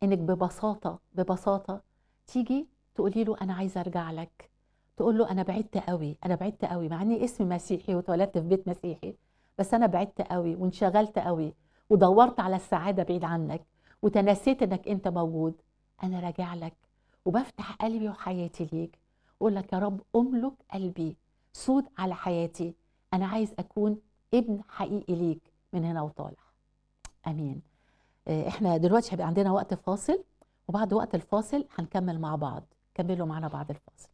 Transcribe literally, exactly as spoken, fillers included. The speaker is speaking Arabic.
انك ببساطه ببساطه تيجي تقولي له انا عايزه ارجع لك. تقول له انا بعدت قوي، انا بعدت قوي مع اني اسمي مسيحي واتولدت في بيت مسيحي، بس انا بعدت قوي وانشغلت قوي ودورت على السعاده بعيد عنك وتنسيت انك انت موجود. انا راجع لك وبفتح قلبي وحياتي ليك، اقول لك يا رب املك قلبي، سود على حياتي، انا عايز اكون ابن حقيقي ليك من هنا وطالع. امين. آه، احنا دلوقتي هيبقى عندنا وقت فاصل، وبعد وقت الفاصل هنكمل مع بعض. كملوا معنا بعد الفاصل.